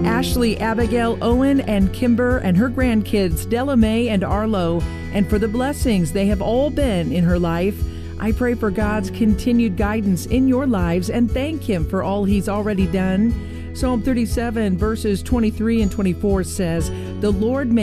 Ashley, Abigail, Owen, and Kimber, and her grandkids, Della Mae and Arlo, and for the blessings they have all been in her life. I pray for God's continued guidance in your lives and thank Him for all He's already done. Psalm 37, verses 23 and 24 says, "The Lord